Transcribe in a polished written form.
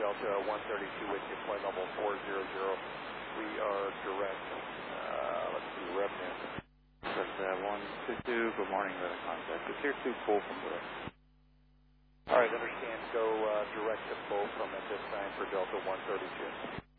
Delta 132 with you, flight level 400. We are direct, let's see, revenue. That's 122, good morning, weather contact. It's here 2 pull from direct. All right, understand, go direct to pull from at this time for Delta 132.